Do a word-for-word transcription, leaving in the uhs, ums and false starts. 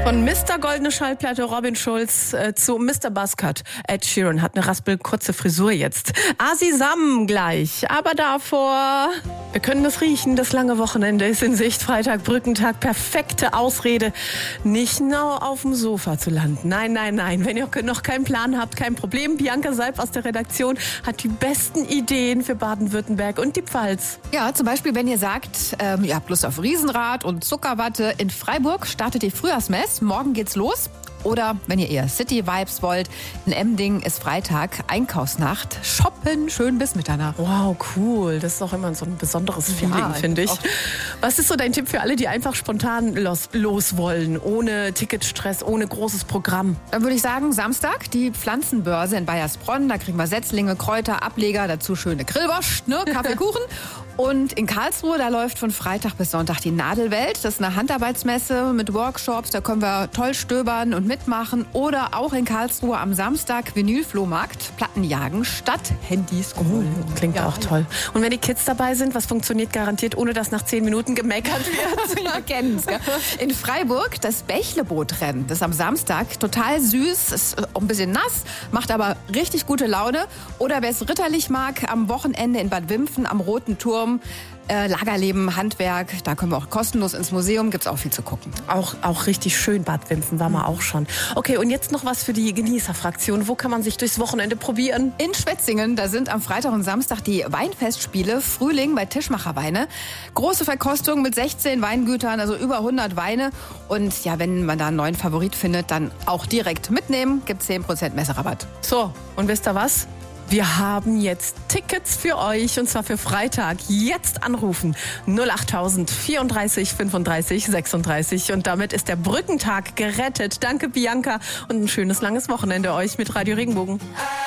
Von Mister Goldene Schallplatte Robin Schulz äh, zu Mister Buzzcut. Ed Sheeran hat eine raspelkurze Frisur jetzt. Asi Sam gleich. Aber davor, wir können das riechen, das lange Wochenende ist in Sicht. Freitag, Brückentag, perfekte Ausrede, nicht nur auf dem Sofa zu landen. Nein, nein, nein. Wenn ihr noch keinen Plan habt, kein Problem. Bianca Seib aus der Redaktion hat die besten Ideen für Baden-Württemberg und die Pfalz. Ja, zum Beispiel, wenn ihr sagt, ähm, ihr habt Lust auf Riesenrad und Zuckerwatte. In Freiburg startet die Frühjahrsmess. Morgen geht's los. Oder wenn ihr eher City-Vibes wollt, in Emding ist Freitag Einkaufsnacht. Shoppen schön bis Mitternacht. Wow, cool. Das ist auch immer so ein besonderes Feeling, Ja, finde ich. auch. Was ist so dein Tipp für alle, die einfach spontan los, los wollen, ohne Ticketstress, ohne großes Programm? Dann würde ich sagen, Samstag die Pflanzenbörse in Bayersbronn. Da kriegen wir Setzlinge, Kräuter, Ableger, dazu schöne Grillwurst, ne, Kaffee, Kuchen. Und in Karlsruhe, da läuft von Freitag bis Sonntag die Nadelwelt. Das ist eine Handarbeitsmesse mit Workshops. Da können wir toll stöbern und mitmachen. Oder auch in Karlsruhe am Samstag Vinylflohmarkt. Platten jagen statt Handys holen. Oh, klingt Ja, auch toll. Und wenn die Kids dabei sind, was funktioniert garantiert, ohne dass nach zehn Minuten gemeckert wird? Ja, kennen's, gell? In Freiburg das Bächlebootrennen. Das ist am Samstag total süß, ist auch ein bisschen nass, macht aber richtig gute Laune. Oder wer es ritterlich mag, am Wochenende in Bad Wimpfen am Roten Turm. Äh, Lagerleben, Handwerk, da können wir auch kostenlos ins Museum, gibt's auch viel zu gucken. Auch, auch richtig schön, Bad Wimpfen, war man auch schon. Okay, und jetzt noch was für die Genießerfraktion. Wo kann man sich durchs Wochenende probieren? In Schwetzingen, da sind am Freitag und Samstag die Weinfestspiele Frühling bei Tischmacherweine. Große Verkostung mit sechzehn Weingütern, also über hundert Weine. Und ja, wenn man da einen neuen Favorit findet, dann auch direkt mitnehmen, gibt zehn Prozent Messerabatt. So, und wisst ihr was? Wir haben jetzt Tickets für euch, und zwar für Freitag. Jetzt anrufen. null achttausend vierunddreißig fünfunddreißig sechsunddreißig. Und damit ist der Brückentag gerettet. Danke, Bianca. Und ein schönes langes Wochenende euch mit Radio Regenbogen.